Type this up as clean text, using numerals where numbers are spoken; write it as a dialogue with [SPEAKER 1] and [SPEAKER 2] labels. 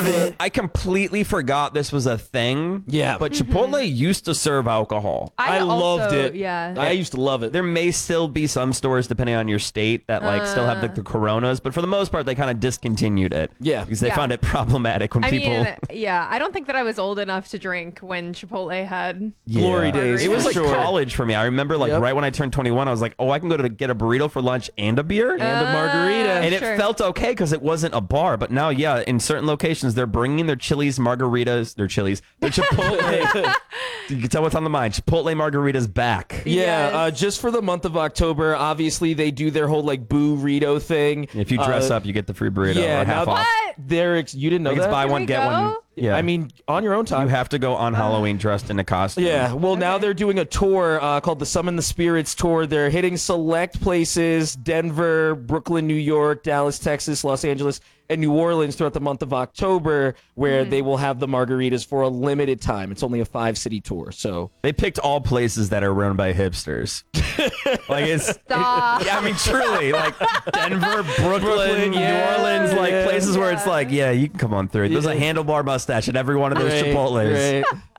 [SPEAKER 1] love it.
[SPEAKER 2] I completely forgot this was a thing.
[SPEAKER 3] Yeah.
[SPEAKER 2] But Chipotle used to serve alcohol.
[SPEAKER 1] I
[SPEAKER 3] loved
[SPEAKER 1] also-
[SPEAKER 3] it.
[SPEAKER 1] Yeah.
[SPEAKER 3] I used to love it.
[SPEAKER 2] There may still be some stores, depending on your state, that like still have the Coronas, but for the most part, they kind of discontinued it.
[SPEAKER 3] Yeah.
[SPEAKER 2] Because they
[SPEAKER 1] Yeah.
[SPEAKER 2] found it problematic when
[SPEAKER 1] I
[SPEAKER 2] people.
[SPEAKER 1] mean, yeah, I don't think that I was old enough to drink when Chipotle had.
[SPEAKER 3] Glory days.
[SPEAKER 2] It was
[SPEAKER 3] for
[SPEAKER 2] like
[SPEAKER 3] sure.
[SPEAKER 2] college for me. I remember like
[SPEAKER 3] Yep.
[SPEAKER 2] right when I turned 21, I was like, oh, I can go to get a burrito for lunch and a beer.
[SPEAKER 3] And a margarita.
[SPEAKER 2] And it
[SPEAKER 1] Sure.
[SPEAKER 2] felt okay because it wasn't a bar. But now, yeah, in certain locations, they're bringing their Chili's margaritas, their Chipotle. You can tell what's on the mind. Chipotle margaritas back.
[SPEAKER 3] Yeah,
[SPEAKER 1] Yes.
[SPEAKER 3] just for the month of October, obviously they do their whole like burrito thing.
[SPEAKER 2] If you dress up, you get the free burrito
[SPEAKER 3] yeah,
[SPEAKER 2] or half
[SPEAKER 3] now
[SPEAKER 2] off.
[SPEAKER 1] What?
[SPEAKER 3] You didn't know
[SPEAKER 2] I think it's
[SPEAKER 3] that?
[SPEAKER 2] buy
[SPEAKER 1] Can
[SPEAKER 2] one,
[SPEAKER 1] we
[SPEAKER 2] get one.
[SPEAKER 1] go?
[SPEAKER 2] Yeah.
[SPEAKER 3] I mean, on your own time.
[SPEAKER 2] you have to go on Halloween dressed in a costume.
[SPEAKER 3] Yeah, well, now
[SPEAKER 1] Okay.
[SPEAKER 3] they're doing a tour called the Summon the Spirits Tour. They're hitting select places: Denver, Brooklyn, New York, Dallas, Texas, Los Angeles, and New Orleans throughout the month of October, where they will have the margaritas for a limited time. It's only a 5-city tour, so
[SPEAKER 2] They picked all places that are run by hipsters. Like it's
[SPEAKER 1] Stop.
[SPEAKER 2] yeah, I mean truly, like Denver, Brooklyn,
[SPEAKER 3] Brooklyn,
[SPEAKER 2] New
[SPEAKER 3] yeah,
[SPEAKER 2] Orleans, like
[SPEAKER 3] yeah.
[SPEAKER 2] places where it's
[SPEAKER 1] Yeah.
[SPEAKER 2] like, yeah, you can come on through. There's a handlebar mustache at every one of those
[SPEAKER 3] Right,
[SPEAKER 2] Chipotles.
[SPEAKER 3] right.